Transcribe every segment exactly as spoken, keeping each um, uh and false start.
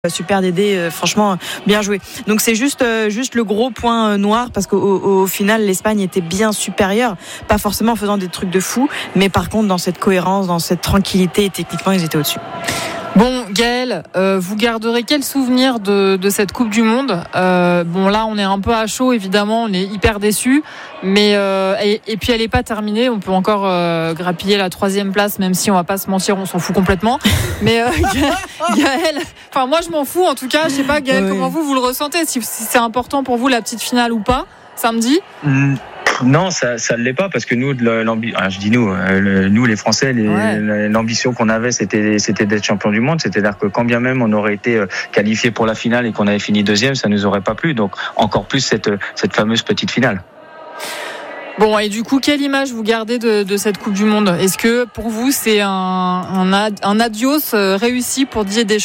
Super Dédé, euh, franchement bien joué. Donc c'est juste euh, juste le gros point euh, noir parce qu'au au, au final l'Espagne était bien supérieure, pas forcément en faisant des trucs de fou, mais par contre dans cette cohérence, dans cette tranquillité, techniquement ils étaient au-dessus. Bon, Gaëlle, euh, vous garderez quel souvenir de, de cette Coupe du Monde ? euh, Bon, là, on est un peu à chaud, évidemment, on est hyper déçus, mais euh, et, et puis elle n'est pas terminée. On peut encore euh, grappiller la troisième place, même si on va pas se mentir, on s'en fout complètement. Mais euh, Gaëlle, enfin moi, je m'en fous. En tout cas, je sais pas, Gaëlle, oui. Comment vous vous le ressentez ? Si, si c'est important pour vous la petite finale ou pas, samedi ? mmh. Non, ça, ça ne l'est pas parce que nous, l'ambi... ah, je dis nous, le, nous les Français, les, ouais. l'ambition qu'on avait, c'était, c'était d'être champion du monde. C'est-à-dire que quand bien même on aurait été qualifié pour la finale et qu'on avait fini deuxième, ça nous aurait pas plu. Donc encore plus cette, cette fameuse petite finale. Bon, et du coup, quelle image vous gardez de, de cette Coupe du Monde ? Est-ce que pour vous, c'est un, un, ad, un adios réussi pour Didier Deschamps ?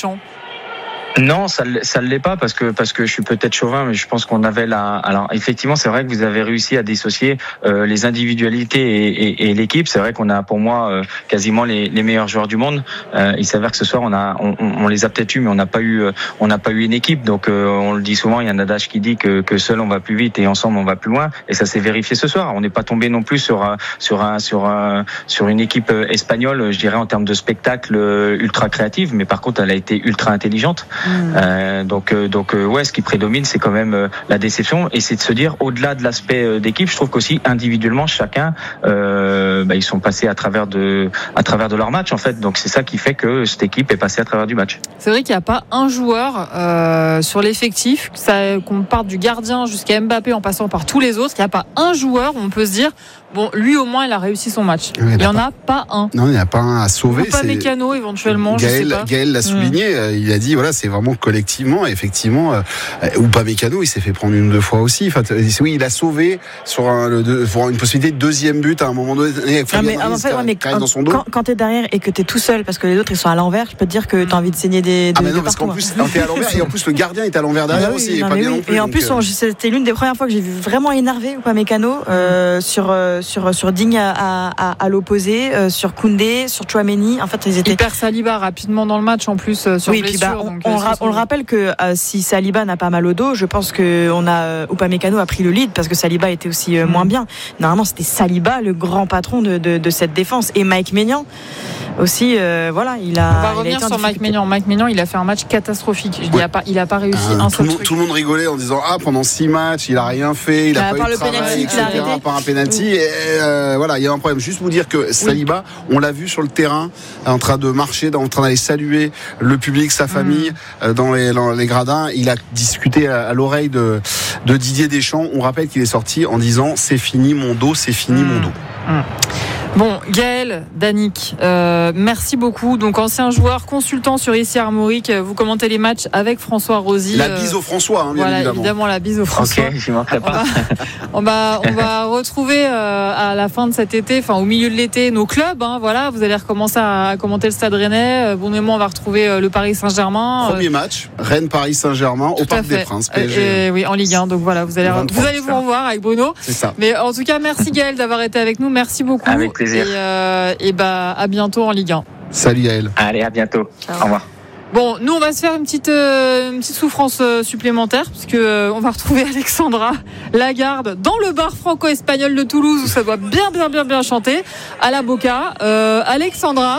Non, ça ça l'est pas parce que parce que je suis peut-être chauvin, mais je pense qu'on avait la. Alors effectivement, c'est vrai que vous avez réussi à dissocier euh, les individualités et, et, et l'équipe. C'est vrai qu'on a pour moi euh, quasiment les, les meilleurs joueurs du monde. Euh, il s'avère que ce soir on a on, on les a peut-être eu, mais on n'a pas eu on n'a pas eu une équipe. Donc euh, on le dit souvent, il y a un adage qui dit que que seul on va plus vite et ensemble on va plus loin. Et ça s'est vérifié ce soir. On n'est pas tombé non plus sur un, sur un sur un, sur une équipe espagnole, je dirais en termes de spectacle ultra créative, mais par contre elle a été ultra intelligente. Euh, donc, euh, donc, euh, ouais, ce qui prédomine, c'est quand même euh, la déception, et c'est de se dire, au-delà de l'aspect euh, d'équipe, je trouve qu'aussi individuellement, chacun, euh, bah, ils sont passés à travers de, à travers de leur match, en fait. Donc, c'est ça qui fait que cette équipe est passée à travers du match. C'est vrai qu'il n'y a pas un joueur euh, sur l'effectif, ça, qu'on parte du gardien jusqu'à Mbappé en passant par tous les autres, il n'y a pas un joueur où on peut se dire, bon, lui au moins, il a réussi son match. Oui, il n'y en pas... a pas un. Non, il n'y a pas un à sauver. Ou pas Mécano éventuellement. Gaël, je sais pas. Gaël l'a souligné. Mmh. Il a dit voilà, c'est vraiment collectivement, effectivement. Euh, ou pas Mécano, il s'est fait prendre une ou deux fois aussi. Enfin, oui, il a sauvé sur un, le, pour une possibilité de deuxième but à un moment donné. Non, mais, en fait, ouais, mais quand, dans son dos. quand, quand t'es derrière et que t'es tout seul, parce que les autres ils sont à l'envers, je peux te dire que t'as envie de saigner des. Ah, mais non, parce qu'en plus, t'es à l'envers et en plus le gardien est à l'envers derrière ah, oui, aussi. Non, et pas bien oui. non plus, et en plus, euh... on, c'était l'une des premières fois que j'ai vu vraiment énervé ou pas Mécano euh, sur sur sur Digne à, à, à l'opposé, euh, sur Koundé, sur Tchouaméni. En fait, ils étaient. Il perd Saliba rapidement dans le match en plus euh, sur oui, blessure. Bah, on, donc, on, euh, ra- on le rappelle que euh, si Saliba n'a pas mal au dos, je pense que on a euh, Upamecano a pris le lead parce que Saliba était aussi euh, moins bien. Normalement, c'était Saliba le grand patron de, de, de cette défense, et Mike Maignan aussi. Euh, voilà, il a. On va revenir sur Mike Maignan. Mike Maignan, il a fait un match catastrophique. Je dis, ouais. il a pas, il a pas réussi euh, un tout seul le, truc. Tout le monde rigolait en disant ah pendant six matchs, il a rien fait, il bah, a pas eu de travail, et cetera. Par un penalty. Oui. Et euh, voilà, il y a un problème. Juste vous dire que Saliba, oui. on l'a vu sur le terrain, en train de marcher, en train d'aller saluer le public, sa famille, mmh. dans, les, dans les gradins. Il a discuté à, à l'oreille de, de Didier Deschamps. On rappelle qu'il est sorti en disant c'est fini mon dos, c'est fini mmh. mon dos. Mmh. Bon, Gaël, Danick, euh, merci beaucoup. Donc, ancien joueur, consultant sur Ici Armorique, vous commentez les matchs avec François Rosy. La bise au François, hein, bien voilà, évidemment. évidemment, la bise au François. Ok, je manquerai pas. On va, on va, on va retrouver euh, à la fin de cet été, enfin au milieu de l'été, nos clubs. Hein, voilà, vous allez recommencer à, à commenter le Stade Rennais. Bon, et moi, on va retrouver euh, le Paris Saint-Germain. Premier euh, match, Rennes-Paris Saint-Germain au Parc des Princes. P S G. Euh, oui, en Ligue un. Donc voilà, vous allez, vingt-trois, vous allez vous revoir avec Bruno. C'est ça. Mais en tout cas, merci Gaël d'avoir été avec nous. Merci beaucoup. Avec plaisir. Et, euh, et bah à bientôt en Ligue un. Salut Yael. Allez, à bientôt. Ciao. Au revoir. Bon, nous on va se faire une petite euh, une petite souffrance euh, supplémentaire puisque euh, on va retrouver Alexandra Lagarde dans le bar franco-espagnol de Toulouse où ça doit bien bien bien bien chanter à la Boca. Euh, Alexandra,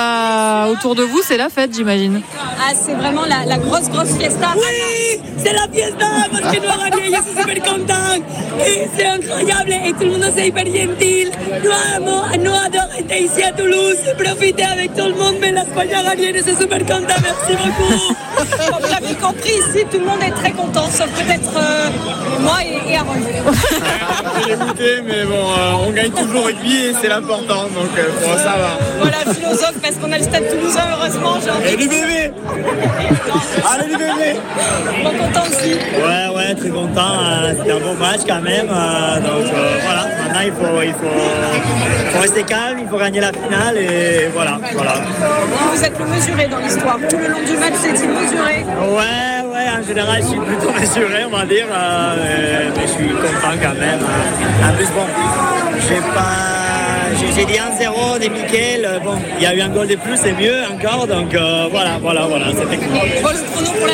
bah autour de vous c'est la fête, j'imagine. Ah, c'est vraiment la, la grosse grosse fiesta. Oui, c'est la fiesta parce que nous avons gagné, je suis super content. Et c'est incroyable et tout le monde c'est hyper gentil. Nous avons, nous adorons être ici à Toulouse, profiter avec tout le monde, mais l'Espagne a gagné, je suis super content. Merci beaucoup. Comme vous l'avez compris, ici, tout le monde est très content, sauf peut-être euh, moi et, et Aaron. On est dégoûté, mais bon, euh, on gagne toujours avec lui et c'est l'important, donc euh, bon, ça va. Voilà, philosophe, parce qu'on a le stade toulousain, heureusement. Genre... Et du bébé. Allez, du bébé. Bon, content aussi. Ouais, ouais, très content. Euh, c'était un bon match quand même. Euh, donc euh, voilà, maintenant il faut, il faut, faut rester calme, il faut gagner la finale et voilà. voilà. Vous êtes le mesuré dans l'histoire. Tout le long du match, c'est-il mesuré ? Ouais, ouais, en général, je suis plutôt mesuré, on va dire. Euh, mais je suis content quand même. En plus, bon, j'ai pas. j'ai, j'ai dit un zéro des Mickaël. Bon, il y a eu un goal de plus, c'est mieux encore. Donc euh, voilà, voilà, voilà, c'était cool. Bon, le chrono pour la